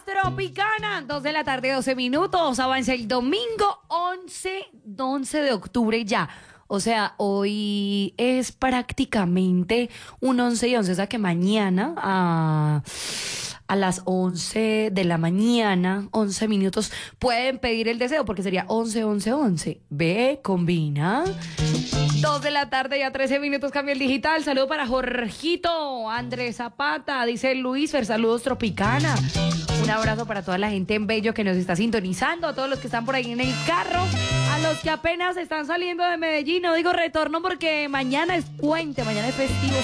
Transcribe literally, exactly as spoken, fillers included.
más tropicana. Dos de la tarde, doce minutos. Avanza el domingo once, once de octubre ya. O sea, hoy es prácticamente un once y once. O sea que mañana a, a las once de la mañana, once minutos, pueden pedir el deseo porque sería once, once, once. Ve, combina. Dos de la tarde, ya trece minutos, cambio el digital. Saludo para Jorgito, Andrés Zapata, dice Luis Fer, saludos Tropicana. Un abrazo para toda la gente en Bello que nos está sintonizando, a todos los que están por ahí en el carro, a los que apenas están saliendo de Medellín. No digo retorno porque mañana es puente, mañana es festivo.